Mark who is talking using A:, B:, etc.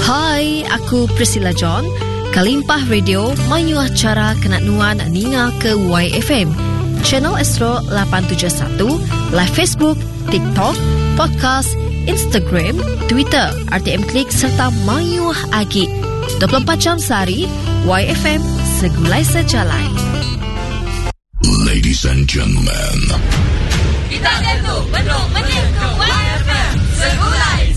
A: Hai, aku Priscilla John. Kalimpah Radio menyuah cara kenak-nuan Ninga ke YFM. Channel Astro 871, live Facebook, TikTok, podcast, Instagram, Twitter, RTM Klik serta menyuah Agik. 24 jam sehari, YFM segulai sejalai.
B: Ladies and gentlemen,
C: kita tentu penuh menyertu YFM segulai